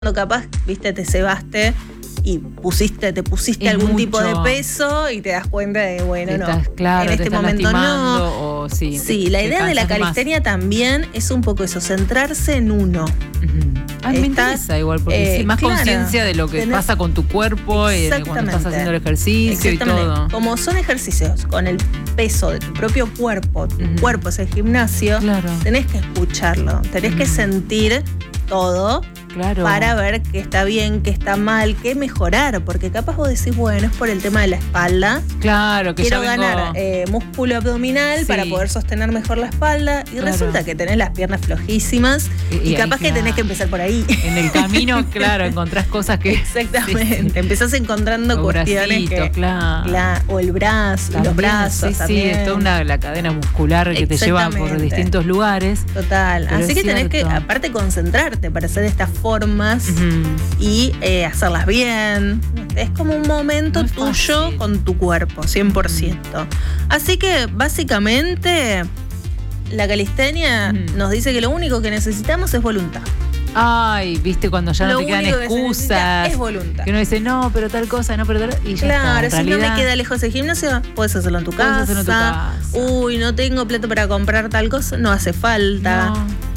cuando capaz, viste, te cebaste y te pusiste algún tipo de peso y te das cuenta de, bueno, no, claro, en este momento no. O sí, la idea de la calistenia también es un poco eso, centrarse en uno. Me interesa igual, porque más conciencia de lo que pasa con tu cuerpo, cuando estás haciendo el ejercicio y todo. Como son ejercicios con el peso de tu propio cuerpo, tu cuerpo es el gimnasio, tenés que escucharlo, tenés que sentir todo. Claro. Para ver qué está bien, qué está mal, qué mejorar. Porque capaz vos decís, bueno, es por el tema de la espalda. Claro, que quiero ganar músculo abdominal para poder sostener mejor la espalda. Y resulta que tenés las piernas flojísimas. Y capaz que tenés que empezar por ahí. En el camino, claro, encontrás cosas que... Exactamente. Empezás encontrando cuestiones que... o el brazo, también, los brazos también. Es toda la cadena muscular que te lleva por distintos lugares. Total. Así que tenés que, aparte, concentrarte para hacer estas formas y hacerlas bien. Es como un momento tuyo con tu cuerpo, 100%. Así que básicamente la calistenia nos dice que lo único que necesitamos es voluntad. Ay, viste, cuando ya no te quedan excusas. Es voluntad. Que uno dice, no, pero tal cosa, no, pero tal. Y ya claro, está, si no me queda lejos el gimnasio, puedes hacerlo en tu casa. Uy, no tengo plata para comprar tal cosa, no hace falta. No.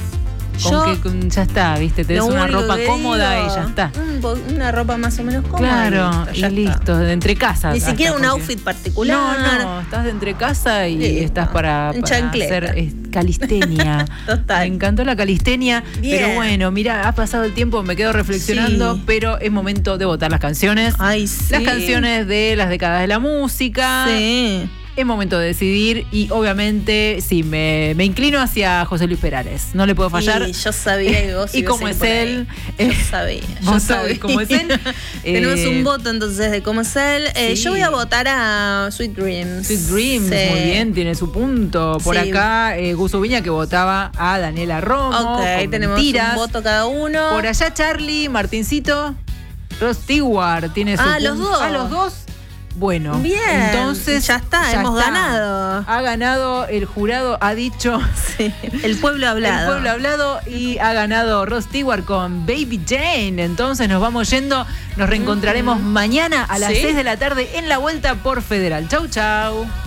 Ya está, viste, te des una ropa cómoda y ya está. Una ropa más o menos cómoda. Claro, y listo, de entre casa. Ni siquiera un outfit particular. No, estás de entre casa y estás para hacer calistenia. Total. Me encantó la calistenia. Bien. Pero bueno, mira, ha pasado el tiempo, me quedo reflexionando, pero es momento de votar las canciones. Ay, sí. Las canciones de las décadas de la música. Sí. Es momento de decidir y obviamente sí, me inclino hacia José Luis Perales. No le puedo fallar. Y yo sabía que vos y como es él. Yo sabía. Vos sabés cómo es él. Tenemos un voto entonces de cómo es él. Yo voy a votar a Sweet Dreams. Sweet Dreams, muy bien, tiene su punto. Por acá, Gus Ubiña que votaba a Daniela Romo. Ok, tenemos un voto cada uno. Por allá Charlie, Martincito, Rod Stewart tiene su punto. Los dos. Los dos. Bueno, bien, entonces ya hemos ganado. Ha ganado, el jurado ha dicho el pueblo hablado. El pueblo hablado y ha ganado Rod Stewart con Baby Jane. Entonces nos vamos yendo, nos reencontraremos mañana a las 6 de la tarde en la vuelta por Federal. Chau, chau.